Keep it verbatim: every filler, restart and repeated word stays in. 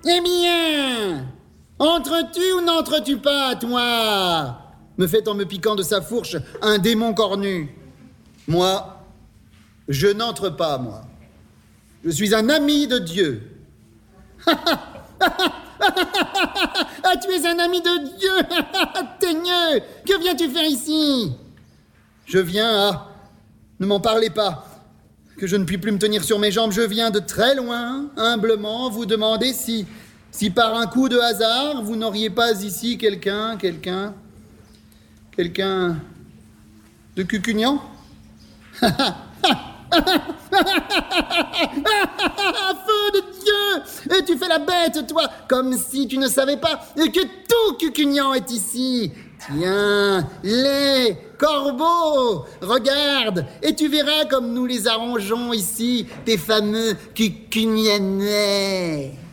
Eh bien, entres-tu ou n'entres-tu pas, toi ? Me fait en me piquant de sa fourche un démon cornu. Moi, je n'entre pas, moi. Je suis un ami de Dieu. Ah, tu es un ami de Dieu. Teigneux, que viens-tu faire ici ? Je viens à... Ne m'en parlez pas, que je ne puis plus me tenir sur mes jambes. Je viens de très loin, humblement, vous demander si, si par un coup de hasard, vous n'auriez pas ici quelqu'un, quelqu'un, quelqu'un de cucugnant ? Feu de Dieu! Et tu fais la bête, toi, comme si tu ne savais pas que tout cucugnant est ici. Tiens, lait, corbeau, regarde, et tu verras comme nous les arrangeons ici, tes fameux cucugnanais.